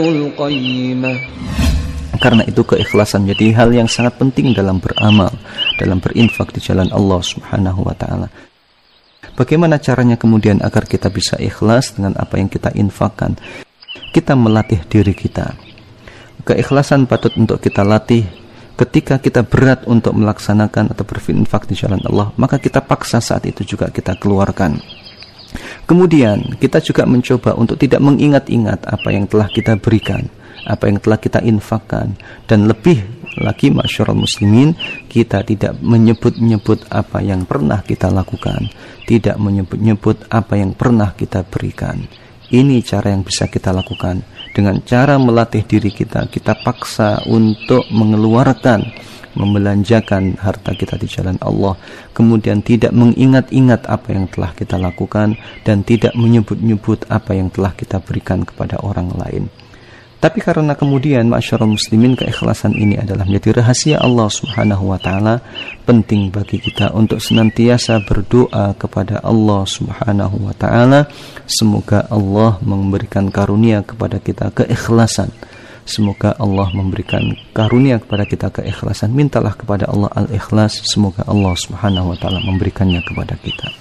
Karena itu keikhlasan menjadi hal yang sangat penting dalam beramal, dalam berinfak di jalan Allah Subhanahu wa ta'ala. Bagaimana caranya kemudian agar kita bisa ikhlas dengan apa yang kita infakkan? Kita melatih diri kita. Keikhlasan patut untuk kita latih. Ketika kita berat untuk melaksanakan atau berinfak di jalan Allah, maka kita paksa saat itu juga kita keluarkan. Kemudian kita juga mencoba untuk tidak mengingat-ingat apa yang telah kita berikan, apa yang telah kita infakkan, dan lebih lagi masyarul muslimin, kita tidak menyebut-nyebut apa yang pernah kita lakukan, tidak menyebut-nyebut apa yang pernah kita berikan. Ini cara yang bisa kita lakukan dengan cara melatih diri kita. Kita paksa untuk mengeluarkan, membelanjakan harta kita di jalan Allah, kemudian tidak mengingat-ingat apa yang telah kita lakukan dan tidak menyebut-nyebut apa yang telah kita berikan kepada orang lain. Tapi karena kemudian masyarul muslimin, keikhlasan ini adalah menjadi rahasia Allah Subhanahu wa ta'ala, penting bagi kita untuk senantiasa berdoa kepada Allah Subhanahu wa ta'ala. Semoga Allah memberikan karunia kepada kita keikhlasan. Semoga Allah memberikan karunia kepada kita keikhlasan. Mintalah kepada Allah al-ikhlas. Semoga Allah Subhanahu wa ta'ala memberikannya kepada kita.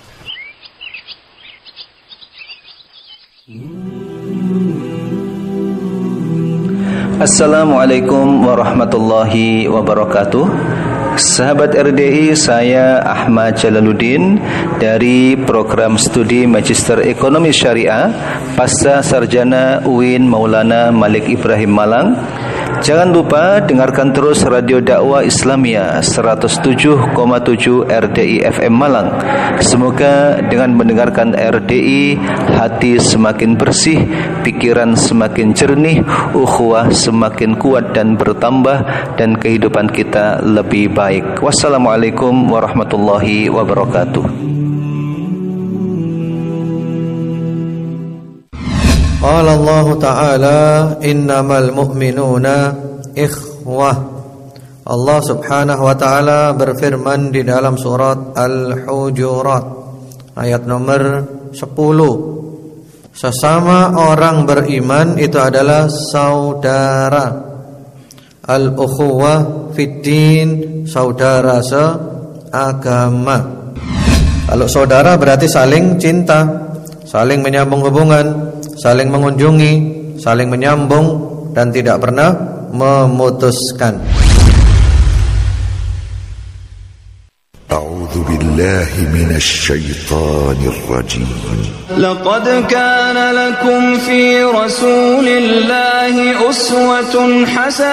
Assalamualaikum warahmatullahi wabarakatuh. Sahabat RDI, saya Ahmad Jalaluddin dari program studi Magister Ekonomi Syariah Pasca Sarjana UIN Maulana Malik Ibrahim Malang. Jangan lupa dengarkan terus Radio Dakwah Islamiyah 107,7 RDI FM Malang. Semoga dengan mendengarkan RDI, hati semakin bersih, pikiran semakin jernih, ukhuwah semakin kuat dan bertambah, dan kehidupan kita lebih baik. Wassalamualaikum warahmatullahi wabarakatuh. Qala Allah Ta'ala innamal mu'minuna ikhwah. Allah Subhanahu wa ta'ala berfirman di dalam surat Al-Hujurat ayat nomor 10. Sesama orang beriman itu adalah saudara. Al-ukhuwah fiddin, saudara seagama. Kalau saudara berarti saling cinta, saling menyambung hubungan, saling mengunjungi, saling menyambung, dan tidak pernah memutuskan. A'udzu billahi minasy syaithanir rajim. Laqad kana lakum fi Rasulillahi uswatun hasanah.